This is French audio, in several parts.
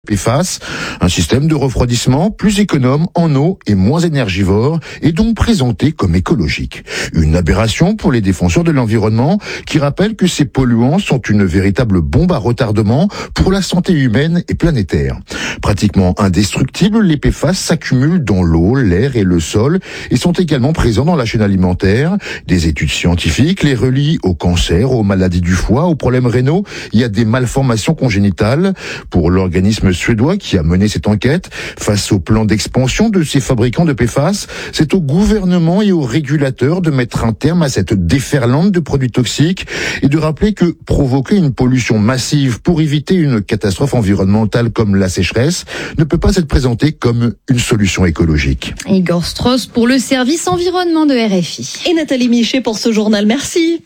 PFAS, un système de refroidissement plus économe en eau et moins énergivore et donc présenté comme écologique. Une aberration pour les défenseurs de l'environnement qui rappellent que ces polluants sont une véritable bombe à retardement pour la santé humaine et planétaire. Pratiquement indestructibles, les PFAS s'accumulent dans l'eau, l'air et le sol et sont également présents dans la chaîne alimentaire. Des études scientifiques les relient au cancer, aux maladies du foie, aux problèmes rénaux. Il y a des malformations congénitales. Pour l'organisme suédois qui a mené cette enquête, face au plan d'expansion de ces fabricants de PFAS, c'est au gouvernement et aux régulateurs de mettre un terme à cette déferlante de produits toxiques et de rappeler que provoquer une pollution massive pour éviter une catastrophe environnementale comme la sécheresse ne peut pas être présenté comme une solution écologique. Igor Strauss pour le service environnement de RFI. Et Nathalie Michet pour ce journal. Merci.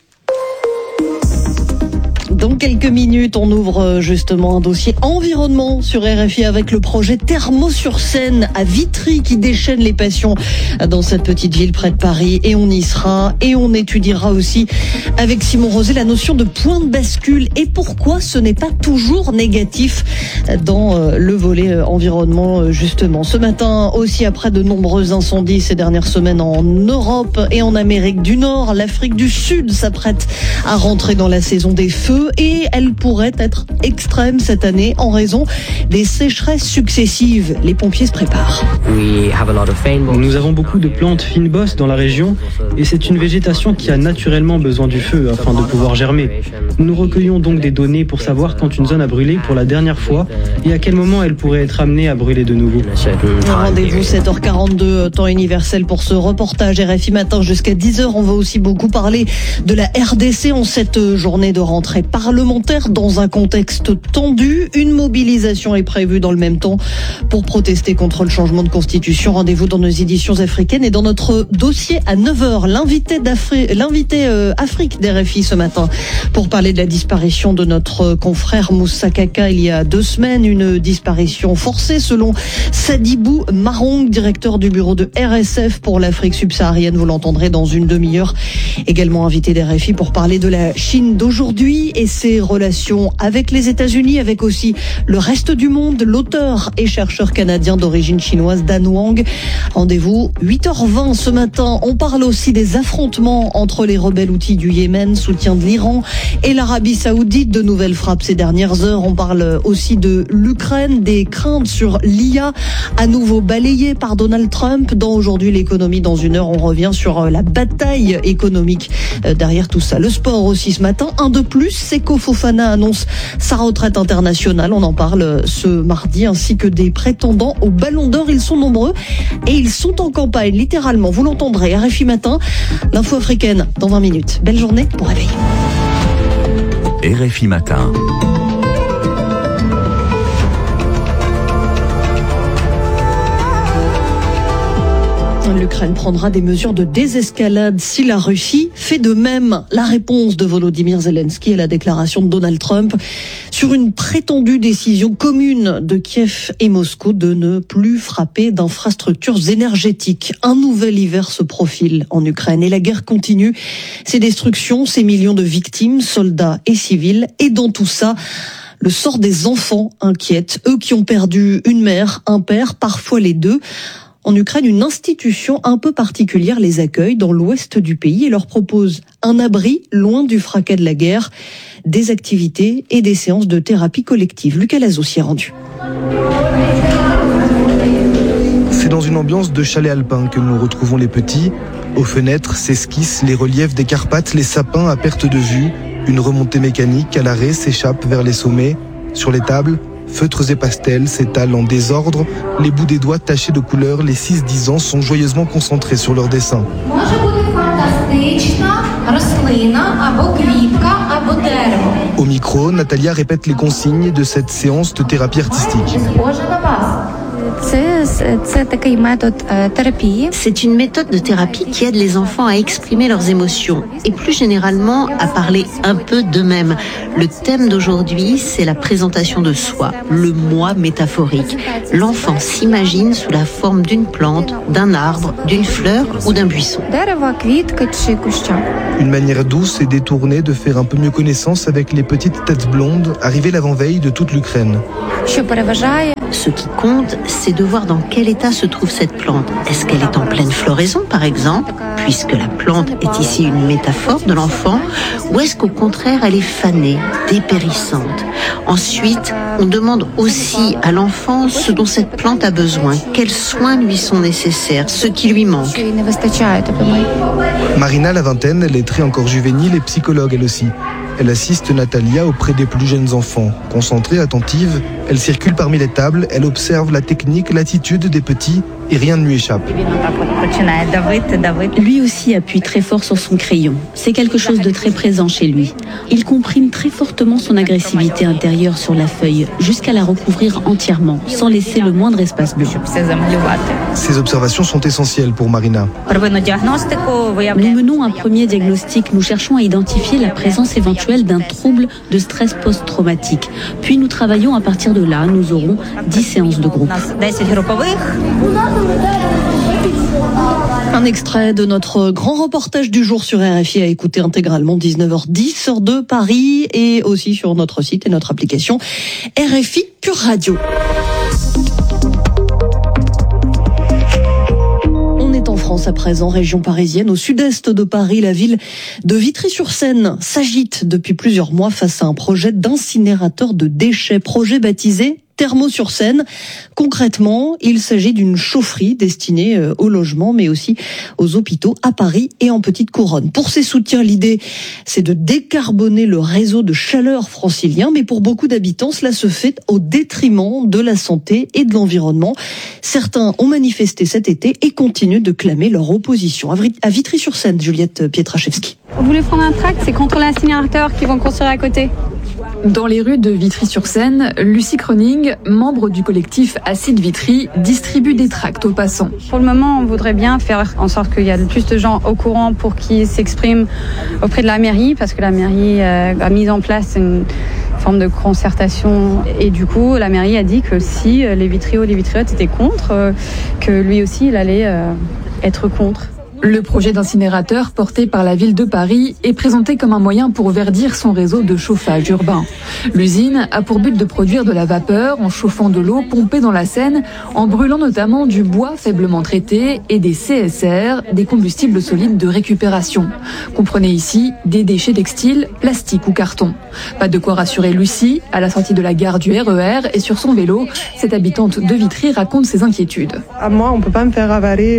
Dans quelques minutes, on ouvre justement un dossier environnement sur RFI avec le projet Thermos-sur-Seine à Vitry qui déchaîne les passions dans cette petite ville près de Paris. Et on y sera et on étudiera aussi avec Simon Rosé la notion de point de bascule et pourquoi ce n'est pas toujours négatif dans le volet environnement justement. Ce matin aussi, après de nombreux incendies ces dernières semaines en Europe et en Amérique du Nord, l'Afrique du Sud s'apprête à rentrer dans la saison des feux. Et elle pourrait être extrême cette année en raison des sécheresses successives. Les pompiers se préparent. Nous avons beaucoup de plantes fines-bosses dans la région et c'est une végétation qui a naturellement besoin du feu afin de pouvoir germer. Nous recueillons donc des données pour savoir quand une zone a brûlé pour la dernière fois et à quel moment elle pourrait être amenée à brûler de nouveau. Rendez-vous 7h42, temps universel pour ce reportage RFI Matin jusqu'à 10h. On va aussi beaucoup parler de la RDC en cette journée de rentrée parlementaire dans un contexte tendu. Une mobilisation est prévue dans le même temps pour protester contre le changement de constitution. Rendez-vous dans nos éditions africaines et dans notre dossier à 9h. L'invité Afrique d'RFI ce matin pour parler de la disparition de notre confrère Moussa Kaka il y a 2 semaines. Une disparition forcée selon Sadibou Marong, directeur du bureau de RSF pour l'Afrique subsaharienne. Vous l'entendrez dans une demi-heure. Également invité d'RFI pour parler de la Chine d'aujourd'hui et ses relations avec les États-Unis, avec aussi le reste du monde. L'auteur et chercheur canadien d'origine chinoise Dan Wang. Rendez-vous 8h20 ce matin. On parle aussi des affrontements entre les rebelles houthis du Yémen, soutien de l'Iran, et l'Arabie Saoudite. De nouvelles frappes ces dernières heures. On parle aussi de l'Ukraine, des craintes sur l'IA à nouveau balayée par Donald Trump. Dans Aujourd'hui l'économie, dans une heure, on revient sur la bataille économique derrière tout ça. Le sport aussi ce matin. Un de plus, Seko Fofana annonce sa retraite internationale. On en parle ce mardi, ainsi que des prétendants au Ballon d'Or. Ils sont nombreux et ils sont en campagne, littéralement. Vous l'entendrez. RFI Matin, l'info africaine dans 20 minutes. Belle journée, bon réveil. RFI Matin. L'Ukraine prendra des mesures de désescalade si la Russie fait de même. La réponse de Volodymyr Zelensky à la déclaration de Donald Trump sur une prétendue décision commune de Kiev et Moscou de ne plus frapper d'infrastructures énergétiques. Un nouvel hiver se profile en Ukraine et la guerre continue. Ces destructions, ces millions de victimes, soldats et civils. Et dans tout ça, le sort des enfants inquiète. Eux qui ont perdu une mère, un père, parfois les deux. En Ukraine, une institution un peu particulière les accueille dans l'ouest du pays et leur propose un abri loin du fracas de la guerre, des activités et des séances de thérapie collective. Lucas Lazo s'y est rendu. C'est dans une ambiance de chalet alpin que nous retrouvons les petits. Aux fenêtres s'esquissent les reliefs des Carpates, les sapins à perte de vue. Une remontée mécanique à l'arrêt s'échappe vers les sommets. Sur les tables, feutres et pastels s'étalent en désordre. Les bouts des doigts tachés de couleurs, les 6-10 ans sont joyeusement concentrés sur leurs dessins. Au micro, Natalia répète les consignes de cette séance de thérapie artistique. C'est une méthode de thérapie qui aide les enfants à exprimer leurs émotions et plus généralement à parler un peu d'eux-mêmes. Le thème d'aujourd'hui, c'est la présentation de soi, le moi métaphorique. L'enfant s'imagine sous la forme d'une plante, d'un arbre, d'une fleur ou d'un buisson. Une manière douce et détournée de faire un peu mieux connaissance avec les petites têtes blondes arrivées l'avant-veille de toute l'Ukraine. Ce qui compte, c'est de voir dans quel état se trouve cette plante. Est-ce qu'elle est en pleine floraison, par exemple, puisque la plante est ici une métaphore de l'enfant, ou est-ce qu'au contraire, elle est fanée, dépérissante? Ensuite, on demande aussi à l'enfant ce dont cette plante a besoin, quels soins lui sont nécessaires, ce qui lui manque. Marina, la vingtaine, elle est très encore juvénile et psychologue elle aussi. Elle assiste Natalia auprès des plus jeunes enfants. Concentrée, attentive, elle circule parmi les tables, elle observe la technique, l'attitude des petits et rien ne lui échappe. Lui aussi appuie très fort sur son crayon. C'est quelque chose de très présent chez lui. Il comprime très fortement son agressivité intérieure sur la feuille, jusqu'à la recouvrir entièrement, sans laisser le moindre espace blanc. Ces observations sont essentielles pour Marina. Nous menons un premier diagnostic. Nous cherchons à identifier la présence éventuelle d'un trouble de stress post-traumatique. Puis nous travaillons à partir de là. Nous aurons 10 séances de groupe. Un extrait de notre grand reportage du jour sur RFI à écouter intégralement 19h10 heure de Paris et aussi sur notre site et notre application RFI Pure Radio. On est en France à présent, région parisienne, au sud-est de Paris, la ville de Vitry-sur-Seine s'agite depuis plusieurs mois face à un projet d'incinérateur de déchets, projet baptisé Thermo-sur-Seine. Concrètement, il s'agit d'une chaufferie destinée au logement, mais aussi aux hôpitaux à Paris et en Petite Couronne. Pour ses soutiens, l'idée, c'est de décarboner le réseau de chaleur francilien, mais pour beaucoup d'habitants, cela se fait au détriment de la santé et de l'environnement. Certains ont manifesté cet été et continuent de clamer leur opposition. À Vitry-sur-Seine, Juliette Pietraszewski. Vous voulez prendre un tract, c'est contre l'incinérateur qu'ils vont construire à côté. Dans les rues de Vitry-sur-Seine, Lucie Kroning, membre du collectif Acide Vitry, distribue des tracts aux passants. Pour le moment, on voudrait bien faire en sorte qu'il y ait le plus de gens au courant pour qu'ils s'expriment auprès de la mairie, parce que la mairie a mis en place une forme de concertation. Et du coup, la mairie a dit que si les Vitriotes étaient contre, que lui aussi, il allait être contre. Le projet d'incinérateur porté par la ville de Paris est présenté comme un moyen pour verdir son réseau de chauffage urbain. L'usine a pour but de produire de la vapeur en chauffant de l'eau pompée dans la Seine, en brûlant notamment du bois faiblement traité et des CSR, des combustibles solides de récupération. Comprenez ici des déchets textiles, plastiques ou carton. Pas de quoi rassurer Lucie, à la sortie de la gare du RER et sur son vélo, cette habitante de Vitry raconte ses inquiétudes. À moi, on peut pas me faire avaler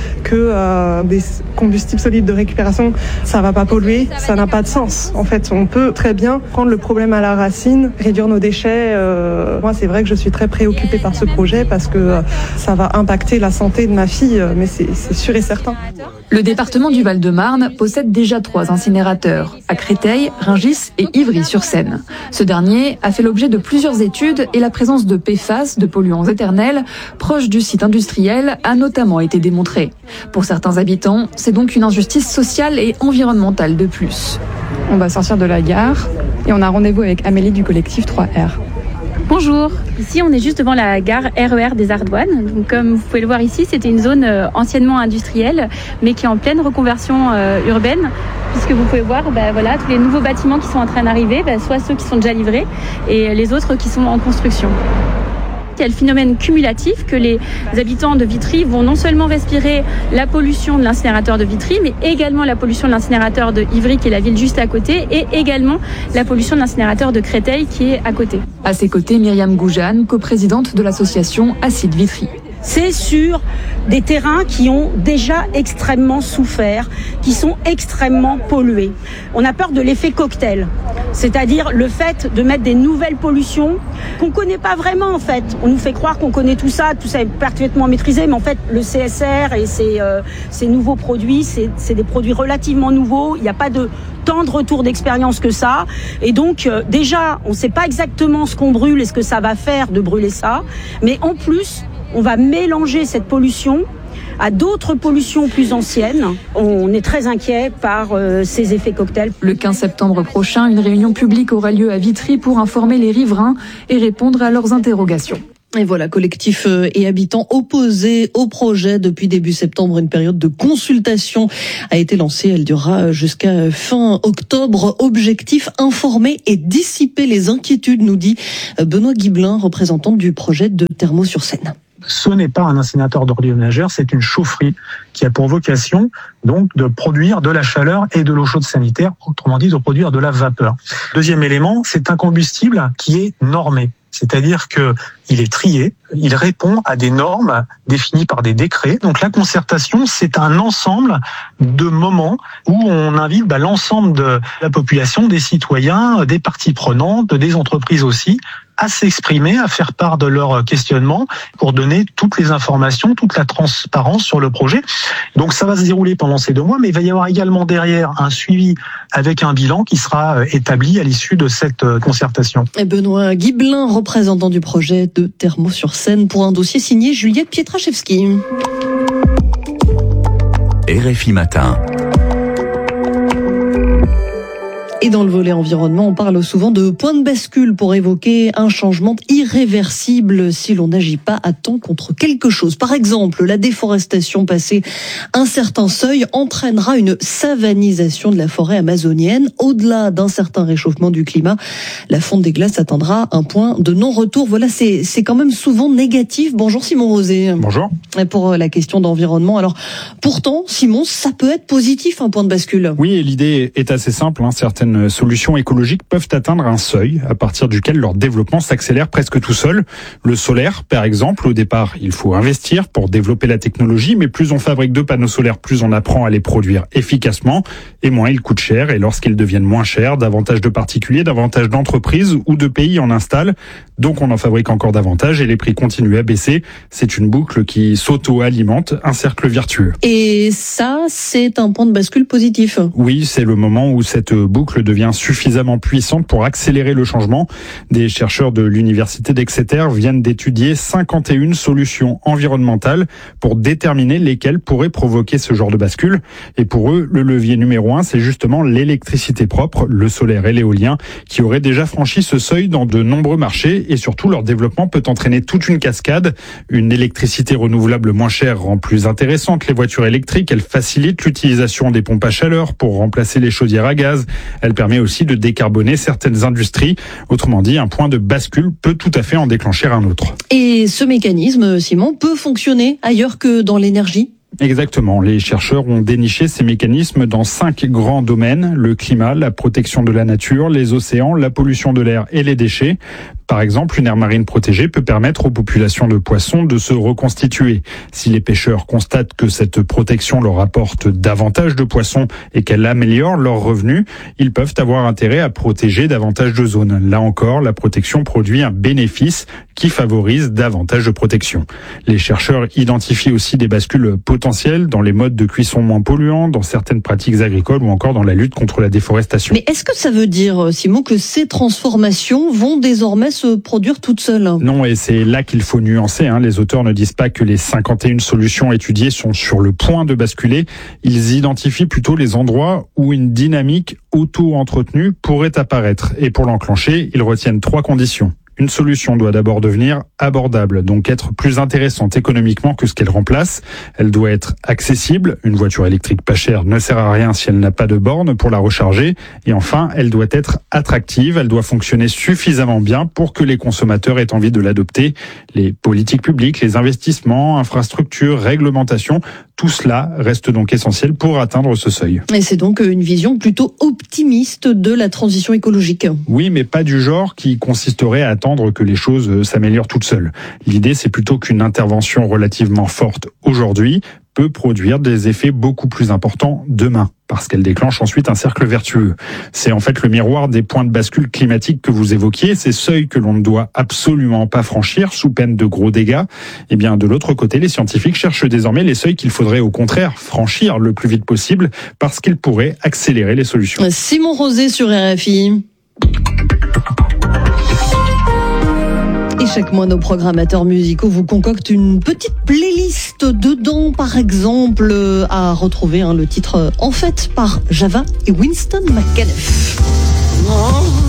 que des combustibles solides de récupération, ça va pas polluer, ça n'a pas de sens. En fait, on peut très bien prendre le problème à la racine, réduire nos déchets. Moi, c'est vrai que je suis très préoccupée par ce projet parce que ça va impacter la santé de ma fille, mais c'est sûr et certain. Le département du Val-de-Marne possède déjà 3 incinérateurs, à Créteil, Rungis et Ivry-sur-Seine. Ce dernier a fait l'objet de plusieurs études et la présence de PFAS, de polluants éternels, proches du site industriel, a notamment été démontrée. Pour certains habitants, c'est donc une injustice sociale et environnementale de plus. On va sortir de la gare et on a rendez-vous avec Amélie du collectif 3R. Bonjour, ici on est juste devant la gare RER des Ardoines. Donc, comme vous pouvez le voir ici, c'était une zone anciennement industrielle, mais qui est en pleine reconversion urbaine, puisque vous pouvez voir voilà, tous les nouveaux bâtiments qui sont en train d'arriver, soit ceux qui sont déjà livrés et les autres qui sont en construction. Il y a le phénomène cumulatif que les habitants de Vitry vont non seulement respirer la pollution de l'incinérateur de Vitry, mais également la pollution de l'incinérateur de Ivry, qui est la ville juste à côté, et également la pollution de l'incinérateur de Créteil, qui est à côté. À ses côtés, Myriam Goujane, coprésidente de l'association Acide Vitry. C'est sur des terrains qui ont déjà extrêmement souffert, qui sont extrêmement pollués. On a peur de l'effet cocktail, c'est-à-dire le fait de mettre des nouvelles pollutions qu'on ne connaît pas vraiment en fait. On nous fait croire qu'on connaît tout ça est parfaitement maîtrisé, mais en fait le CSR et ces nouveaux produits, c'est des produits relativement nouveaux, il n'y a pas de tant de retour d'expérience que ça. Et donc déjà, on ne sait pas exactement ce qu'on brûle et ce que ça va faire de brûler ça, mais en plus, on va mélanger cette pollution à d'autres pollutions plus anciennes. On est très inquiet par ces effets cocktails. Le 15 septembre prochain, une réunion publique aura lieu à Vitry pour informer les riverains et répondre à leurs interrogations. Et voilà, collectifs et habitants opposés au projet depuis début septembre. Une période de consultation a été lancée. Elle durera jusqu'à fin octobre. Objectif, informer et dissiper les inquiétudes, nous dit Benoît Guiblin, représentant du projet de Thermaux-sur-Seine. Ce n'est pas un incinérateur d'ordures ménagères, c'est une chaufferie qui a pour vocation donc de produire de la chaleur et de l'eau chaude sanitaire, autrement dit de produire de la vapeur. Deuxième élément, c'est un combustible qui est normé. C'est-à-dire que il est trié, il répond à des normes définies par des décrets. Donc la concertation, c'est un ensemble de moments où on invite l'ensemble de la population, des citoyens, des parties prenantes, des entreprises aussi, à s'exprimer, à faire part de leurs questionnements pour donner toutes les informations, toute la transparence sur le projet. Donc ça va se dérouler pendant ces 2 mois, mais il va y avoir également derrière un suivi avec un bilan qui sera établi à l'issue de cette concertation. Et Benoît Guiblin, représentant du projet de Thermaux-sur-Seine, pour un dossier signé Juliette Pietraszewski. RFI Matin. Et dans le volet environnement, on parle souvent de point de bascule pour évoquer un changement irréversible si l'on n'agit pas à temps contre quelque chose. Par exemple, la déforestation passée un certain seuil entraînera une savanisation de la forêt amazonienne. Au-delà d'un certain réchauffement du climat, la fonte des glaces atteindra un point de non-retour. Voilà, c'est quand même souvent négatif. Bonjour Simon Rosé. Bonjour. Pour la question d'environnement. Alors, pourtant, Simon, ça peut être positif, un point de bascule. Oui, et l'idée est assez simple. Certaines solutions écologiques peuvent atteindre un seuil à partir duquel leur développement s'accélère presque tout seul. Le solaire, par exemple, au départ, il faut investir pour développer la technologie, mais plus on fabrique de panneaux solaires, plus on apprend à les produire efficacement, et moins ils coûtent cher. Et lorsqu'ils deviennent moins chers, davantage de particuliers, davantage d'entreprises ou de pays en installent. Donc on en fabrique encore davantage et les prix continuent à baisser. C'est une boucle qui s'auto-alimente, un cercle vertueux. Et ça, c'est un point de bascule positif. Oui, c'est le moment où cette boucle devient suffisamment puissante pour accélérer le changement. Des chercheurs de l'université d'Exeter viennent d'étudier 51 solutions environnementales pour déterminer lesquelles pourraient provoquer ce genre de bascule. Et pour eux, le levier numéro 1, c'est justement l'électricité propre, le solaire et l'éolien, qui auraient déjà franchi ce seuil dans de nombreux marchés. Et surtout, leur développement peut entraîner toute une cascade. Une électricité renouvelable moins chère rend plus intéressante les voitures électriques. Elle facilite l'utilisation des pompes à chaleur pour remplacer les chaudières à gaz. Elle permet aussi de décarboner certaines industries. Autrement dit, un point de bascule peut tout à fait en déclencher un autre. Et ce mécanisme, Simon, peut fonctionner ailleurs que dans l'énergie ? Exactement. Les chercheurs ont déniché ces mécanismes dans 5 grands domaines: le climat, la protection de la nature, les océans, la pollution de l'air et les déchets. Par exemple, une aire marine protégée peut permettre aux populations de poissons de se reconstituer. Si les pêcheurs constatent que cette protection leur apporte davantage de poissons et qu'elle améliore leurs revenus, ils peuvent avoir intérêt à protéger davantage de zones. Là encore, la protection produit un bénéfice qui favorise davantage de protection. Les chercheurs identifient aussi des bascules potentielles dans les modes de cuisson moins polluants, dans certaines pratiques agricoles ou encore dans la lutte contre la déforestation. Mais est-ce que ça veut dire, Simon, que ces transformations vont désormais se produire toutes seules ? Non, et c'est là qu'il faut nuancer. Les auteurs ne disent pas que les 51 solutions étudiées sont sur le point de basculer. Ils identifient plutôt les endroits où une dynamique auto-entretenue pourrait apparaître. Et pour l'enclencher, ils retiennent 3 conditions. Une solution doit d'abord devenir abordable, donc être plus intéressante économiquement que ce qu'elle remplace. Elle doit être accessible. Une voiture électrique pas chère ne sert à rien si elle n'a pas de borne pour la recharger. Et enfin, elle doit être attractive. Elle doit fonctionner suffisamment bien pour que les consommateurs aient envie de l'adopter. Les politiques publiques, les investissements, infrastructures, réglementations, tout cela reste donc essentiel pour atteindre ce seuil. Et c'est donc une vision plutôt optimiste de la transition écologique. Oui, mais pas du genre qui consisterait à attendre que les choses s'améliorent toutes seules. L'idée, c'est plutôt qu'une intervention relativement forte aujourd'hui peut produire des effets beaucoup plus importants demain, parce qu'elle déclenche ensuite un cercle vertueux. C'est en fait le miroir des points de bascule climatiques que vous évoquiez, ces seuils que l'on ne doit absolument pas franchir sous peine de gros dégâts. Et bien, de l'autre côté, les scientifiques cherchent désormais les seuils qu'il faudrait au contraire franchir le plus vite possible, parce qu'ils pourraient accélérer les solutions. Simon Rosé sur RFI. Et chaque mois, nos programmateurs musicaux vous concoctent une petite playlist dedans, par exemple, à retrouver le titre En Fête par Java et Winston McCauley.